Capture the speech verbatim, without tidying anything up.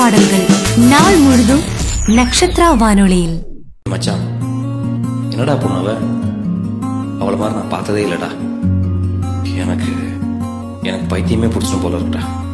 பாடல்கள் நாள் முழுதும் நக்ஷத்ரா வானொலியில். மச்சான், என்னடா பொண்ணவ? அவளை மாதிரி நான் பார்த்ததே இல்லடா. எனக்கு எனக்கு பைத்தியமே பிடிச்சிடும் போல இருக்குடா.